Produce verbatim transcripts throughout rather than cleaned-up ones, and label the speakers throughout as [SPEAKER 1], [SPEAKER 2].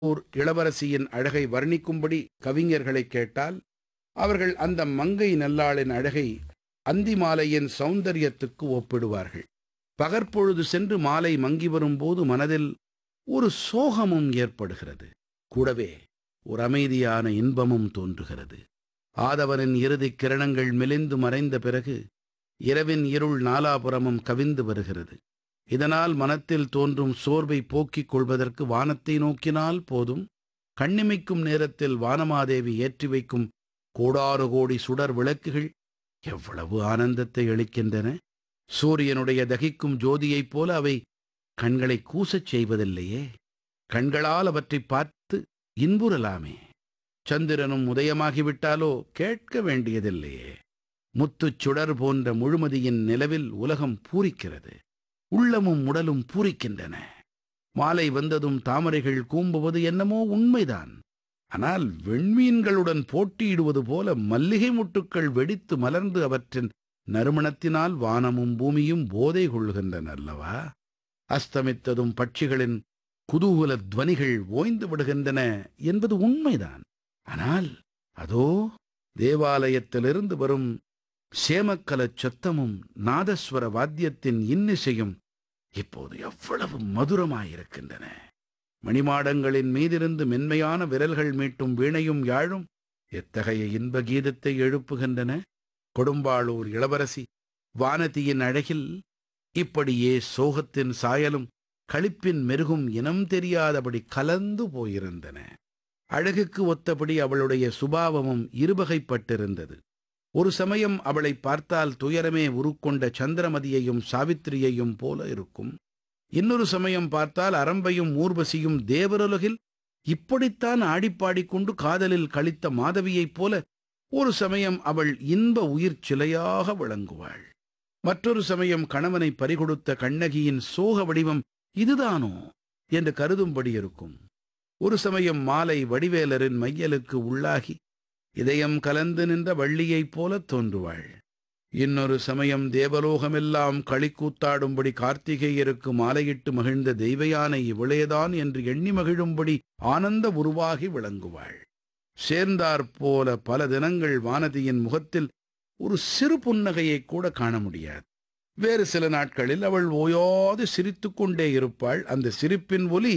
[SPEAKER 1] ஒரு இளவரசியின் அழகை வர்ணிக்கும்படி கவிஞர்களைக் கேட்டால் அவர்கள் அந்த மங்கை நல்லாளின் அழகை அந்தி மாலையின் சௌந்தரியத்துக்கு ஒப்பிடுவார்கள். பகற்பொழுது சென்று மாலை மங்கி வரும்போது மனதில் ஒரு சோகமும் ஏற்படுகிறது. கூடவே ஒரு அமைதியான இன்பமும் தோன்றுகிறது. ஆதவனின் இறுதிக் கிரணங்கள் மெலிந்து மறைந்த பிறகு இரவின் இருள் நாலாபுறமும் கவிந்து வருகிறது. இதனால் மனத்தில் தோன்றும் சோர்வை போக்கிக் கொள்வதற்கு வானத்தை நோக்கினால் போதும். கண்ணிமைக்கும் நேரத்தில் வானமாதேவி ஏற்றி வைக்கும் கோடானு கோடி சுடர் விளக்குகள் எவ்வளவு ஆனந்தத்தை அளிக்கின்றன! சூரியனுடைய தகிக்கும் ஜோதியைப் போல அவை கண்களை கூசச் செய்வதில்லையே. கண்களால் அவற்றைப் பார்த்து இன்புறலாமே. சந்திரனும் உதயமாகிவிட்டாலோ கேட்க வேண்டியதில்லையே. முத்துச் சுடர் போன்ற முழுமதியின் நிலவில் உலகம் பூரிக்கிறது. உள்ளமும் உடலும் பூரிக்கின்றன. மாலை வந்ததும் தாமரைகள் கூம்புவது என்னமோ உண்மைதான். ஆனால் வெண்மீன்களுடன் போட்டியிடுவது போல மல்லிகை மொட்டுக்கள் வெடித்து மலர்ந்து அவற்றின் நறுமணத்தினால் வானமும் பூமியும் போதை கொள்கின்றன அல்லவா? அஸ்தமித்ததும் பட்சிகளின் குதூகல துவனிகள் ஓய்ந்து விடுகின்றன என்பது உண்மைதான். ஆனால் அதோ தேவாலயத்திலிருந்து வரும் சேமக்கலச் சத்தமும் நாதஸ்வர வாத்தியத்தின் இன்னிசையும் இப்போது எவ்வளவு மதுரமாயிருக்கின்றன! மணிமாடங்களின் மீதிருந்து மென்மையான விரல்கள் மீட்டும் வீணையும் யாழும் எத்தகைய இன்ப கீதத்தை எழுப்புகின்றன! கொடும்பாளூர் இளவரசி வானதியின் அழகில் இப்படியே சோகத்தின் சாயலும் களிப்பின் மெருகும் இனம் தெரியாதபடி கலந்து போயிருந்தன. அழகுக்கு ஒத்தபடி அவளுடைய சுபாவமும் இருவகைப்பட்டிருந்தது. ஒரு சமயம் அவளை பார்த்தால் துயரமே உருக்கொண்ட சந்திரமதியையும் சாவித்திரியையும் போல இருக்கும். இன்னொரு சமயம் பார்த்தால் அரம்பையும் ஊர்வசியும் தேவருலகில் இப்படித்தான் ஆடிப்பாடிக்கொண்டு காதலில் கழித்த மாதவியைப் போல ஒரு சமயம் அவள் இன்ப உயிர் சிலையாக விளங்குவாள். மற்றொரு சமயம் கணவனை பறிகொடுத்த கண்ணகியின் சோக வடிவம் இதுதானோ என்று கருதும்படி இருக்கும். ஒரு சமயம் மாலை வடிவேலரின் மையலுக்கு உள்ளாகி இதயம் கலந்து நின்ற வள்ளியைப் போலத் தோன்றுவாள். இன்னொரு சமயம் தேவலோகமெல்லாம் களிக்கூத்தாடும்படி கார்த்திகேயருக்கு மாலையிட்டு மகிழ்ந்த தெய்வயானை இவளேதான் என்று எண்ணி மகிழும்படி ஆனந்த உருவாகி விளங்குவாள். சேர்ந்தாற்போல பல தினங்கள் வானதியின் முகத்தில் ஒரு சிறு புன்னகையைக் கூட காண முடியாது. வேறு சில நாட்களில் அவள் ஓயாது சிரித்துக் கொண்டே இருப்பாள். அந்த சிரிப்பின் ஒலி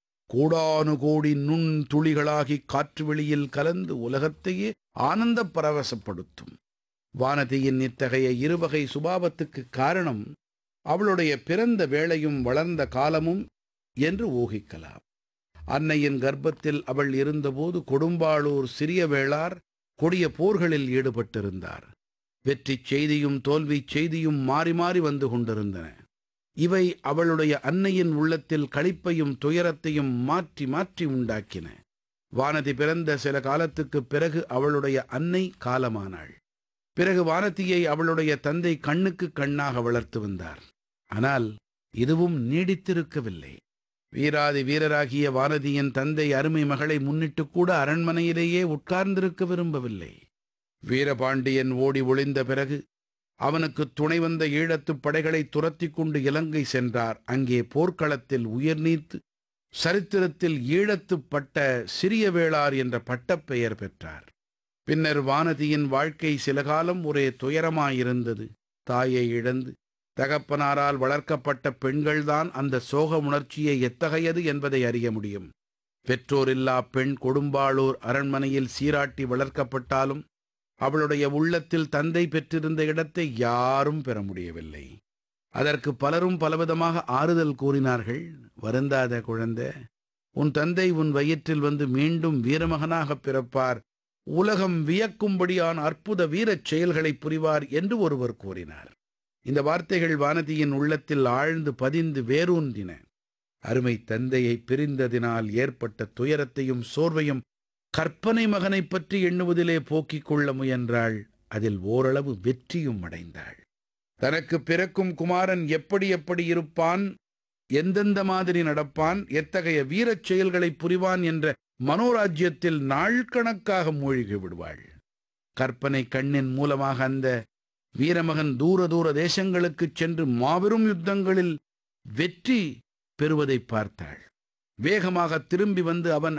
[SPEAKER 1] கோடானு கோடி நுண் துளிகளாகி காற்று வெளியில் கலந்து உலகத்தையே ஆனந்த பரவசப்படுத்தும். வானதியின் இத்தகைய இருவகை சுபாவத்துக்கு காரணம் அவளுடைய பிறந்த வேளையும் வளர்ந்த காலமும் என்று ஊகிக்கலாம். அன்னையின் கர்ப்பத்தில் அவள் இருந்தபோது கொடும்பாளூர் சிறிய வேளார் கொடிய போர்களில் ஈடுபட்டிருந்தார். வெற்றி செய்தியும் தோல்வி செய்தியும் மாறி மாறி வந்து கொண்டிருந்தன. இவை அவளுடைய அன்னையின் உள்ளத்தில் களிப்பையும் துயரத்தையும் மாற்றி மாற்றி உண்டாக்கின. வானதி பிறந்த சில காலத்துக்குப் பிறகு அவளுடைய அன்னை காலமானாள். பிறகு வானதியை அவளுடைய தந்தை கண்ணுக்கு கண்ணாக வளர்த்து வந்தார். ஆனால் இதுவும் நீடித்திருக்கவில்லை. வீராதி வீரராகிய வானதியின் தந்தை அருமை மகளை முன்னிட்டு கூட அரண்மனையிலேயே உட்கார்ந்திருக்க விரும்பவில்லை. வீரபாண்டியன் ஓடி ஒளிந்த பிறகு அவனுக்கு துணை வந்த ஈழத்துப் படைகளை துரத்தி கொண்டு இலங்கை சென்றார். அங்கே போர்க்களத்தில் உயிர் நீத்து சரித்திரத்தில் ஈழத்துப் பட்ட சிறிய வேளார் என்ற பட்டப்பெயர் பெற்றார். பின்னர் வானதியின் வாழ்க்கை சில காலம் ஒரே துயரமாயிருந்தது. தாயை இழந்து தகப்பனாரால் வளர்க்கப்பட்ட பெண்கள்தான் அந்த சோக உணர்ச்சியை எத்தகையது என்பதை அறிய முடியும். பெற்றோரில்லா பெண் கொடும்பாளூர் அரண்மனையில் சீராட்டி வளர்க்கப்பட்டாலும் அவளுடைய உள்ளத்தில் தந்தை பெற்றிருந்த இடத்தை யாரும் பெற முடியவில்லை. அதற்கு பலரும் பலவிதமாக ஆறுதல் கூறினார்கள். வருந்தாத குழந்தை, உன் தந்தை உன் வயிற்றில் வந்து மீண்டும் வீரமகனாக பிறப்பார். உலகம் வியக்கும்படியான அற்புத வீரச் செயல்களை புரிவார் என்று ஒருவர் கூறினார். இந்த வார்த்தைகள் வானதியின் உள்ளத்தில் ஆழ்ந்து பதிந்து வேரூன்றின. அருமை தந்தையை பிரிந்ததினால் ஏற்பட்ட துயரத்தையும் சோர்வையும் கற்பனை மகனைப் பற்றி எண்ணுவதிலே போக்கிக் கொள்ள முயன்றாள். அதில் ஓரளவு வெற்றியும் அடைந்தாள். தனக்கு பிறக்கும் குமாரன் எப்படி எப்படி இருப்பான், எந்தெந்த மாதிரி நடப்பான், எத்தகைய வீரச் செயல்களை புரிவான் என்ற மனோராஜ்யத்தில் நாள்கணக்காக மூழ்கி விடுவாள். கற்பனை கண்ணின் மூலமாக அந்த வீரமகன் தூர தூர தேசங்களுக்குச் சென்று மாபெரும் யுத்தங்களில் வெற்றி பெறுவதை பார்த்தாள். வேகமாக திரும்பி வந்து அவன்